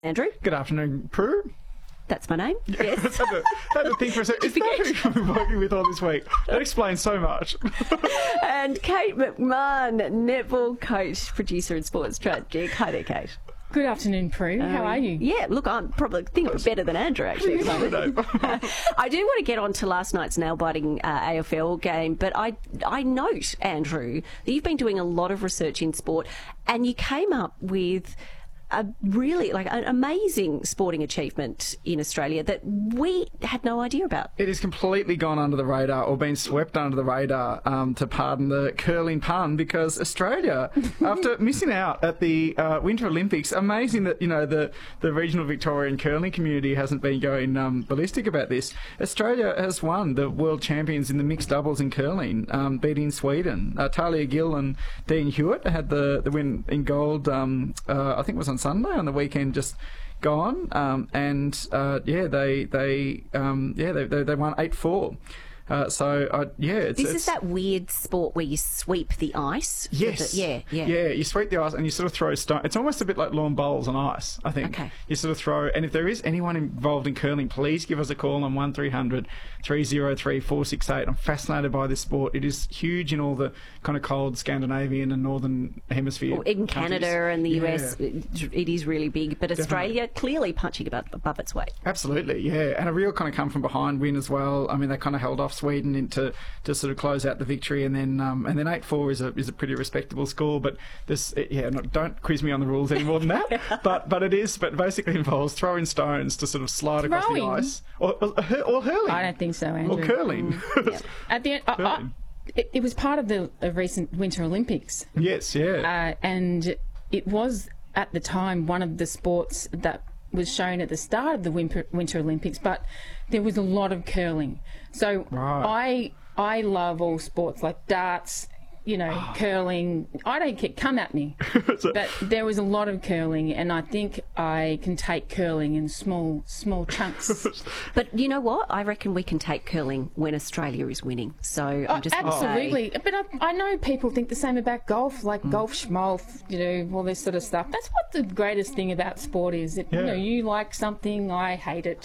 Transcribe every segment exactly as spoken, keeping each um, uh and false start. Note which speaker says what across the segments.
Speaker 1: Andrew.
Speaker 2: Good afternoon, Prue.
Speaker 1: That's my name. Yes.
Speaker 2: had, to, had to think for a second. Is that who we've been working with all this week? That explains so much.
Speaker 1: And Kate McMahon, netball coach, producer and sports strategy. Hi there, Kate.
Speaker 3: Good afternoon, Prue. Um, How are you?
Speaker 1: Yeah, look, I'm probably think I'm better than Andrew, actually. At the moment. I do want to get on to last night's nail-biting uh, A F L game, but I, I note, Andrew, that you've been doing a lot of research in sport, and you came up with a really, like, an amazing sporting achievement in Australia that we had no idea about.
Speaker 2: It has completely gone under the radar, or been swept under the radar, um, to pardon the curling pun, because Australia, after missing out at the uh, Winter Olympics, amazing that, you know, the, the regional Victorian curling community hasn't been going um, ballistic about this. Australia has won the world champions in the mixed doubles in curling, um, beating Sweden. Uh, Talia Gill and Dean Hewitt had the, the win in gold, um, uh, I think it was on Sunday, on the weekend just gone, um, and uh, yeah, they they um, yeah they, they they won eight four. Uh, so uh, yeah, it's,
Speaker 1: this
Speaker 2: it's,
Speaker 1: is that weird sport where you sweep the ice.
Speaker 2: Yes.
Speaker 1: The, yeah, yeah.
Speaker 2: Yeah, you sweep the ice and you sort of throw stone. It's almost a bit like lawn bowls on ice, I think.
Speaker 1: Okay.
Speaker 2: You sort of throw, and if there is anyone involved in curling, please give us a call on one three hundred, three oh three, four six eight. I'm fascinated by this sport. It is huge in all the kind of cold Scandinavian and northern hemisphere.
Speaker 1: Well, in Canada
Speaker 2: countries.
Speaker 1: and the U S,
Speaker 2: Yeah.
Speaker 1: it, it is really big, but
Speaker 2: Definitely.
Speaker 1: Australia clearly punching above, above its weight.
Speaker 2: Absolutely, yeah, and a real kind of come from behind win as well. I mean, they kind of held off Sweden into to sort of close out the victory, and then um, and then eight four is a is a pretty respectable score. But this, yeah, not, don't quiz me on the rules any more than that. but but it is, but basically involves throwing stones to sort of slide across
Speaker 3: Throwing?
Speaker 2: the ice, or, or, or hurling.
Speaker 3: I don't think so, Andrew.
Speaker 2: Or curling.
Speaker 1: Mm.
Speaker 3: At the end, I, I,
Speaker 2: Curling.
Speaker 3: it, it was part of the uh, recent Winter Olympics,
Speaker 2: Yes, yeah.
Speaker 3: uh, and it was at the time one of the sports that was shown at the start of the Winter, Winter Olympics, but there was a lot of curling. So
Speaker 2: Right.
Speaker 3: I I love all sports like darts, you know, curling. I don't care. Come at me.
Speaker 2: So-
Speaker 3: But there was a lot of curling, and I think I can take curling in small small chunks.
Speaker 1: But you know what? I reckon we can take curling when Australia is winning. So I'm
Speaker 3: Oh,
Speaker 1: just gonna say-
Speaker 3: absolutely. But I, I know people think the same about golf, like golf schmolf, you know, all this sort of stuff. That's what the greatest thing about sport is. That,
Speaker 2: Yeah.
Speaker 3: You know, you like something, I hate it.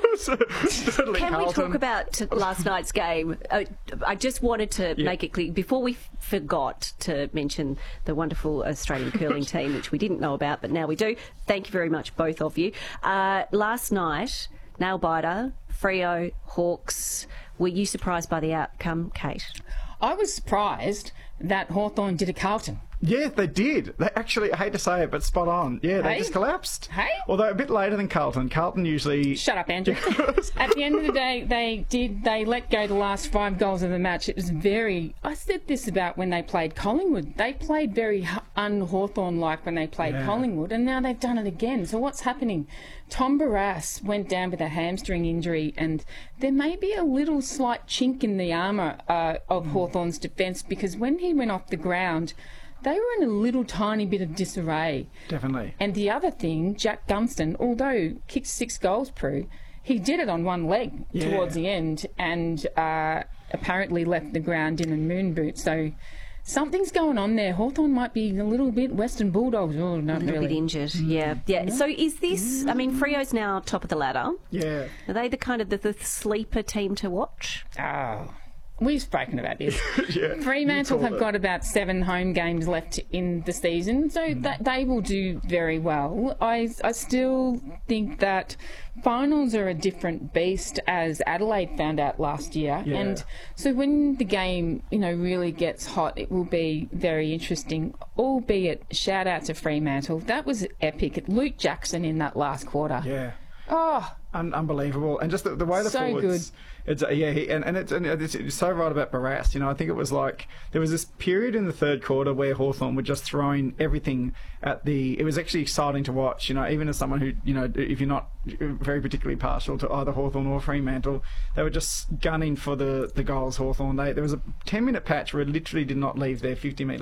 Speaker 2: Certainly
Speaker 1: Can we
Speaker 2: Carlton.
Speaker 1: talk about t- last night's game? Uh, I just wanted to make it clear, before we f- forgot to mention the wonderful Australian curling team, which we didn't know about, but now we do. Thank you very much, both of you. Uh, last night, nail biter, Freo, Hawks. Were you surprised by the outcome, Kate?
Speaker 3: I was surprised that Hawthorn did a Carlton.
Speaker 2: Yeah, they did. They actually, I hate to say it, but spot on. Yeah, they
Speaker 3: Hey?
Speaker 2: just collapsed.
Speaker 3: Hey?
Speaker 2: Although a bit later than Carlton. Carlton usually...
Speaker 3: Shut up, Andrew. At the end of the day, they did. They let go the last five goals of the match. It was very. I said this about when they played Collingwood. They played very un-Hawthorn-like when they played
Speaker 2: Yeah.
Speaker 3: Collingwood, and now they've done it again. So what's happening? Tom Barrass went down with a hamstring injury, and there may be a little slight chink in the armour uh, of Hawthorn's defence, because when he went off the ground, they were in a little tiny bit of disarray.
Speaker 2: Definitely.
Speaker 3: And the other thing, Jack Gunston, although kicked six goals, Prue, he did it on one leg
Speaker 2: Yeah.
Speaker 3: towards the end, and uh, apparently left the ground in a moon boot. So something's going on there. Hawthorn might be a little bit Western Bulldogs. Oh, not
Speaker 1: A little
Speaker 3: really.
Speaker 1: bit injured, yeah. Yeah. So is this, I mean, Freo's now top of the ladder.
Speaker 2: Yeah.
Speaker 1: Are they the kind of the, the sleeper team to watch?
Speaker 3: Oh, we've spoken about this.
Speaker 2: Yeah,
Speaker 3: Fremantle
Speaker 2: you
Speaker 3: have
Speaker 2: called
Speaker 3: got about seven home games left in the season, so
Speaker 2: Mm.
Speaker 3: that they will do very well. I, I still think that finals are a different beast, as Adelaide found out last year.
Speaker 2: Yeah.
Speaker 3: And so when the game, you know, really gets hot, it will be very interesting. Albeit, shout out to Fremantle. That was epic. Luke Jackson in that last quarter.
Speaker 2: Yeah.
Speaker 3: Oh,
Speaker 2: Un- unbelievable, and just the, the way the
Speaker 3: So
Speaker 2: forwards, it's uh, yeah, he, and and it's and it's, it's so right about Barrass. You know, I think it was like there was this period in the third quarter where Hawthorn were just throwing everything at the. It was actually exciting to watch. You know, even as someone who, you know, if you're not very particularly partial to either Hawthorn or Fremantle, they were just gunning for the the goals. Hawthorn. They there was a ten minute patch where it literally did not leave their fifty metre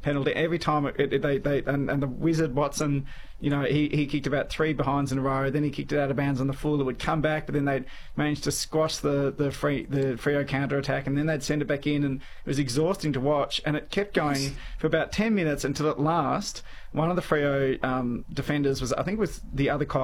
Speaker 2: penalty. Every time it, it, they, they and, and the wizard Watson, you know, he, he kicked about three behinds in a row. Then he kicked it out of bounds on the full. It would come back, but then they'd managed to squash the the free the Freo counter attack, and then they'd send it back in, and it was exhausting to watch. And it kept going for about ten minutes until at last one of the Freo um, defenders was, I think, it was the other Cock.